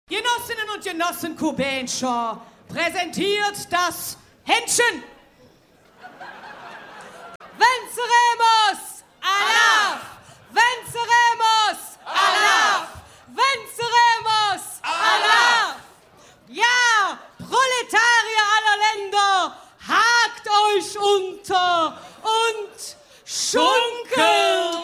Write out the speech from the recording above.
Genossinnen und Genossen Kubenscher präsentiert das Händchen. Venceremos! Allah! Venceremos! Allah! Venceremos! Allah! Ja, Proletarier aller Länder, hakt euch unter und schunkelt!